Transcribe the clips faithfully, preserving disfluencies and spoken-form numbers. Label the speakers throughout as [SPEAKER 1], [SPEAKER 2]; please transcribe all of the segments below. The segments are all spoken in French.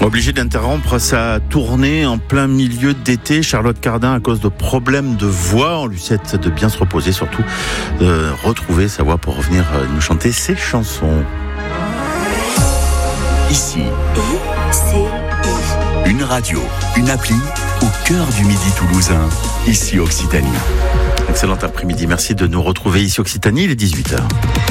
[SPEAKER 1] Obligé d'interrompre sa tournée en plein milieu d'été, Charlotte Cardin, à cause de problèmes de voix. On lui souhaite de bien se reposer, surtout de retrouver sa voix pour revenir nous chanter ses chansons.
[SPEAKER 2] Ici, une radio, une appli au cœur du Midi toulousain. Ici Occitanie.
[SPEAKER 1] Excellent après-midi. Merci de nous retrouver ici Occitanie. Il est dix-huit heures.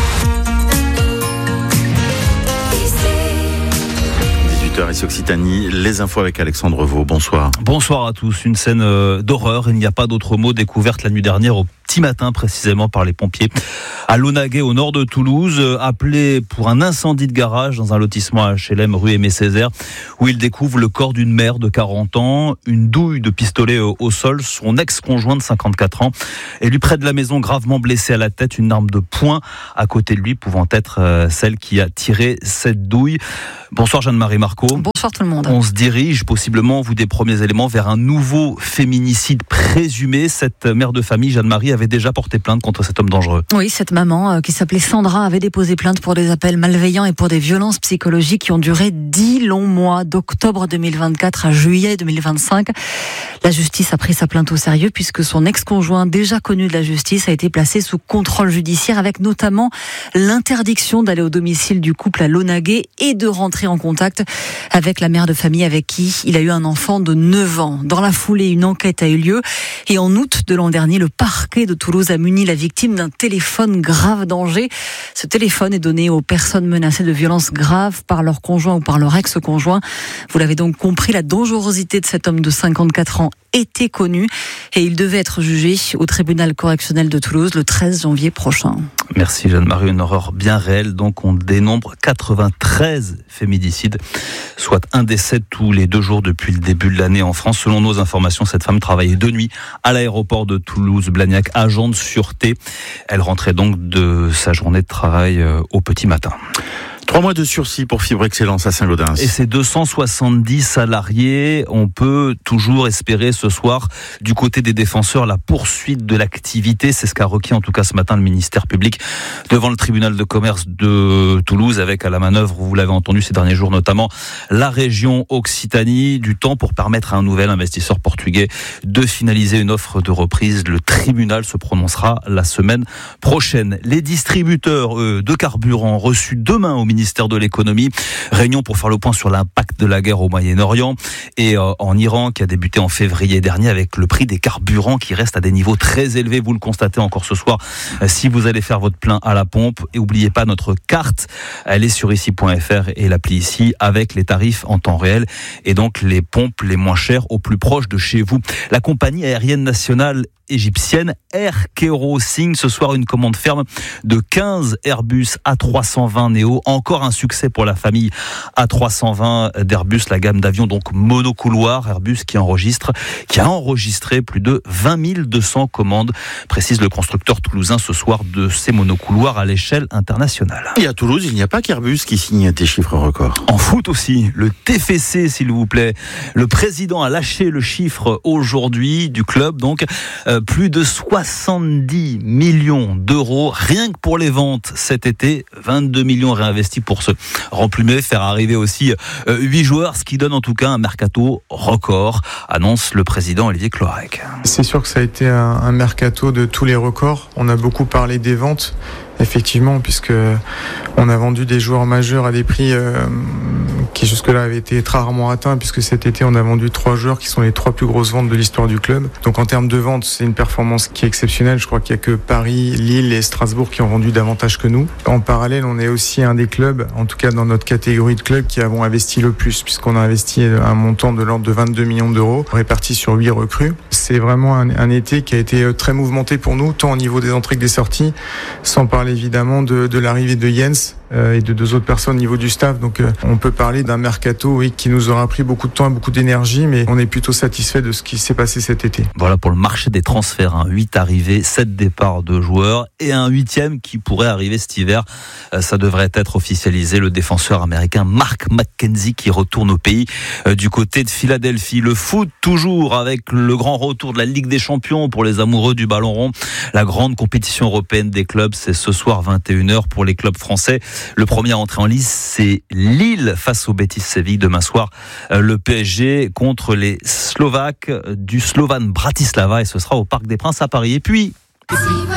[SPEAKER 1] Ici Occitanie, les infos avec Alexandre Vaux. Bonsoir.
[SPEAKER 3] Bonsoir à tous. Une scène euh, d'horreur, il n'y a pas d'autre mot, découverte la nuit dernière au petit matin précisément par les pompiers à Launaguet au nord de Toulouse, euh, appelé pour un incendie de garage dans un lotissement H L M rue Aimé Césaire, où il découvre le corps d'une mère de quarante ans, une douille de pistolet au, au sol, son ex-conjoint de cinquante-quatre ans, et lui près de la maison gravement blessé à la tête, une arme de poing à côté de lui pouvant être euh, celle qui a tiré cette douille. Bonsoir Jeanne-Marie Marco.
[SPEAKER 4] Bonsoir tout le monde.
[SPEAKER 3] On se dirige, possiblement, vous des premiers éléments, vers un nouveau féminicide présumé. Cette mère de famille, Jeanne-Marie, avait déjà porté plainte contre cet homme dangereux.
[SPEAKER 4] Oui, cette maman, euh, qui s'appelait Sandra, avait déposé plainte pour des appels malveillants et pour des violences psychologiques qui ont duré dix longs mois, d'octobre deux mille vingt-quatre à juillet deux mille vingt-cinq. La justice a pris sa plainte au sérieux puisque son ex-conjoint, déjà connu de la justice, a été placé sous contrôle judiciaire avec notamment l'interdiction d'aller au domicile du couple à Launaguet et de rentrer en contact avec la mère de famille avec qui il a eu un enfant de neuf ans. Dans la foulée, une enquête a eu lieu et en août de l'an dernier, le parquet de Toulouse a muni la victime d'un téléphone grave danger. Ce téléphone est donné aux personnes menacées de violences graves par leur conjoint ou par leur ex-conjoint. Vous l'avez donc compris, la dangerosité de cet homme de cinquante-quatre ans était connue et il devait être jugé au tribunal correctionnel de Toulouse le treize janvier prochain.
[SPEAKER 3] Merci Jeanne-Marie, une horreur bien réelle. Donc on dénombre quatre-vingt-treize féminicides, soit un décès tous les deux jours depuis le début de l'année en France. Selon nos informations, cette femme travaillait de nuit à l'aéroport de Toulouse-Blagnac, agent de sûreté. Elle rentrait donc de sa journée de travail au petit matin.
[SPEAKER 1] Trois mois de sursis pour Fibre Excellence à Saint-Gaudens.
[SPEAKER 3] Et ces deux cent soixante-dix salariés, on peut toujours espérer ce soir, du côté des défenseurs, la poursuite de l'activité. C'est ce qu'a requis en tout cas ce matin le ministère public devant le tribunal de commerce de Toulouse, avec à la manœuvre, vous l'avez entendu ces derniers jours, notamment la région Occitanie. Du temps pour permettre à un nouvel investisseur portugais de finaliser une offre de reprise. Le tribunal se prononcera la semaine prochaine. Les distributeurs eux, de carburant reçus demain au ministère de l'économie. Réunion pour faire le point sur l'impact de la guerre au Moyen-Orient et euh, en Iran, qui a débuté en février dernier avec le prix des carburants qui reste à des niveaux très élevés. Vous le constatez encore ce soir euh, si vous allez faire votre plein à la pompe. Et n'oubliez pas notre carte, elle est sur ici point f r et l'appli ici avec les tarifs en temps réel et donc les pompes les moins chères au plus proche de chez vous. La compagnie aérienne nationale égyptienne Air Cairo signe ce soir une commande ferme de quinze Airbus A trois cent vingt Neo. Encore un succès pour la famille A trois cent vingt d'Airbus, la gamme d'avions donc monocouloir. Airbus qui enregistre, qui a enregistré plus de vingt mille deux cents commandes, précise le constructeur toulousain ce soir, de ces monocouloirs à l'échelle internationale.
[SPEAKER 1] Et à Toulouse, il n'y a pas qu'Airbus qui signe des chiffres records.
[SPEAKER 3] En foot aussi, le T F C s'il vous plaît. Le président a lâché le chiffre aujourd'hui du club, donc euh, plus de soixante-dix millions d'euros rien que pour les ventes cet été, vingt-deux millions réinvestis pour se remplumer, faire arriver aussi euh, huit joueurs, ce qui donne en tout cas un mercato record, annonce le président Olivier Cloarec.
[SPEAKER 5] C'est sûr que ça a été un, un mercato de tous les records. On a beaucoup parlé des ventes, effectivement, puisque on a vendu des joueurs majeurs à des prix euh, qui jusque-là avaient été très rarement atteints, puisque cet été on a vendu trois joueurs qui sont les trois plus grosses ventes de l'histoire du club. Donc en termes de ventes, c'est une performance qui est exceptionnelle. Je crois qu'il n'y a que Paris, Lille et Strasbourg qui ont vendu davantage que nous. En parallèle, on est aussi un des clubs, en tout cas dans notre catégorie de clubs, qui avons investi le plus, puisqu'on a investi un montant de l'ordre de vingt-deux millions d'euros, répartis sur huit recrues. C'est vraiment un, un été qui a été très mouvementé pour nous, tant au niveau des entrées que des sorties, sans parler évidemment de, de l'arrivée de Jens euh, et de deux autres personnes au niveau du staff. Donc euh, on peut parler d'un mercato oui, qui nous aura pris beaucoup de temps et beaucoup d'énergie, mais on est plutôt satisfait de ce qui s'est passé cet été.
[SPEAKER 3] Voilà pour le marché des transferts, hein. huit arrivées, sept départs de joueurs et un huitième qui pourrait arriver cet hiver. Euh, ça devrait être officialisé. Le défenseur américain Mark McKenzie qui retourne au pays euh, du côté de Philadelphie. Le foot toujours avec le grand retour de la Ligue des Champions pour les amoureux du ballon rond. La grande compétition européenne des clubs, c'est ce soir vingt et une heures pour les clubs français. Le premier à entrer en lice, c'est Lille face au Betis Séville demain soir. Le P S G contre les Slovaques du Slovan Bratislava et ce sera au Parc des Princes à Paris. Et puis, un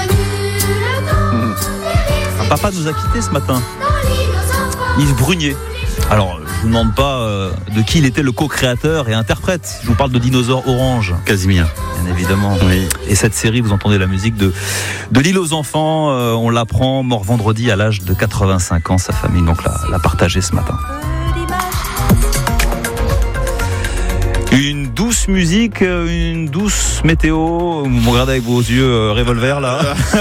[SPEAKER 3] papa nous a quittés ce matin. Yves Brunier. Alors, je vous demande pas euh, de qui il était le co-créateur et interprète. Je vous parle de Dinosaure Orange.
[SPEAKER 1] Casimir.
[SPEAKER 3] Bien évidemment.
[SPEAKER 1] Oui.
[SPEAKER 3] Et cette série, vous entendez la musique de, de L'île aux enfants. Euh, on l'apprend, mort vendredi à l'âge de quatre-vingt-cinq ans. Sa famille donc l'a, l'a partagé ce matin. Une douce musique, une douce météo. Vous me regardez avec vos yeux euh, revolver là.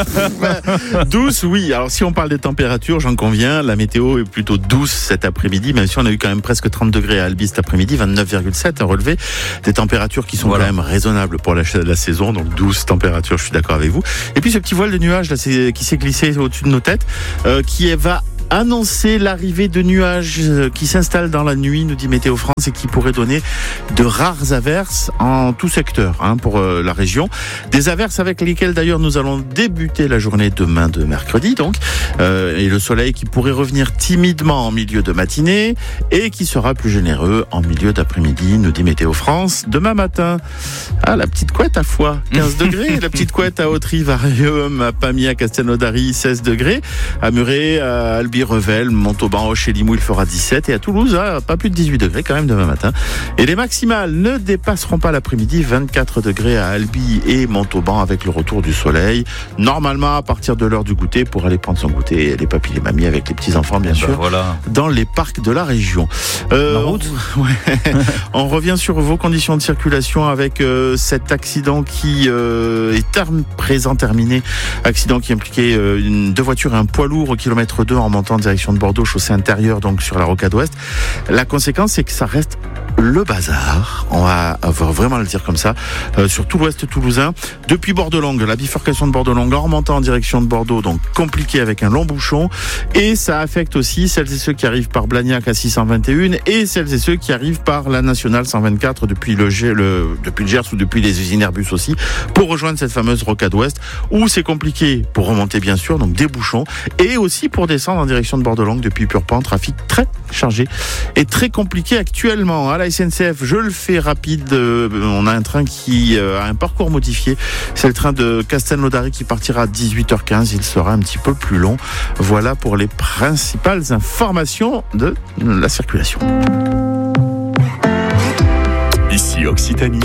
[SPEAKER 1] Douce, oui. Alors si on parle des températures, j'en conviens, la météo est plutôt douce cet après-midi, même si on a eu quand même presque trente degrés à Albi cet après-midi, vingt-neuf virgule sept à relever. Des températures qui sont voilà. quand même raisonnables pour la, la saison, donc douce température, je suis d'accord avec vous. Et puis ce petit voile de nuages là, c'est, qui s'est glissé au-dessus de nos têtes, euh, qui est, va annoncer l'arrivée de nuages qui s'installent dans la nuit, nous dit Météo France, et qui pourraient donner de rares averses en tout secteur hein, pour euh, la région. Des averses avec lesquelles d'ailleurs nous allons débuter la journée demain de mercredi donc, euh, et le soleil qui pourrait revenir timidement en milieu de matinée et qui sera plus généreux en milieu d'après-midi, nous dit Météo France. Demain matin, ah, la petite couette à Foix, quinze degrés, la petite couette à Autry, Varium, à Pamiers, à Castelnaudary, seize degrés, à Muret, à Albi, Revel, Montauban, Auch et Limoux, il fera dix-sept. Et à Toulouse, hein, pas plus de dix-huit degrés quand même demain matin. Et les maximales ne dépasseront pas l'après-midi, vingt-quatre degrés à Albi et Montauban avec le retour du soleil. Normalement, à partir de l'heure du goûter, pour aller prendre son goûter, les papis, les mamies avec les petits-enfants, bien
[SPEAKER 3] ben
[SPEAKER 1] sûr,
[SPEAKER 3] voilà.
[SPEAKER 1] dans les parcs de la région. Euh,
[SPEAKER 3] la route
[SPEAKER 1] on, ouais, on revient sur vos conditions de circulation avec euh, cet accident qui euh, est terme, présent terminé. Accident qui impliquait euh, une, deux voitures et un poids lourd au kilomètre deux en montant en direction de Bordeaux, chaussée intérieure, donc sur la rocade ouest. La conséquence, c'est que ça reste le bazar. On va vraiment le dire comme ça, euh, sur tout l'ouest toulousain. Depuis Bordeaux-Longue, la bifurcation de Bordeaux-Longue en remontant en direction de Bordeaux, donc compliqué avec un long bouchon. Et ça affecte aussi celles et ceux qui arrivent par Blagnac à six cent vingt et un et celles et ceux qui arrivent par la nationale cent vingt-quatre depuis le, G, le, depuis le Gers ou depuis les usines Airbus aussi, pour rejoindre cette fameuse rocade ouest, où c'est compliqué pour remonter bien sûr, donc des bouchons, et aussi pour descendre en direction de Bordeaux-Longue depuis Purpan, trafic très chargé et très compliqué actuellement. À la S N C F, je le fais rapide, euh, on a un train qui euh, a un parcours modifié, c'est le train de Castelnaudary qui partira à dix-huit heures quinze, il sera un petit peu plus long. Voilà pour les principales informations de la circulation.
[SPEAKER 2] Ici Occitanie.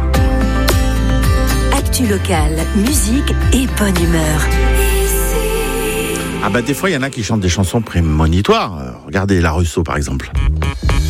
[SPEAKER 6] Actu locale, musique et bonne humeur.
[SPEAKER 1] Ah bah des fois il y en a qui chantent des chansons prémonitoires. Regardez La Russo par exemple.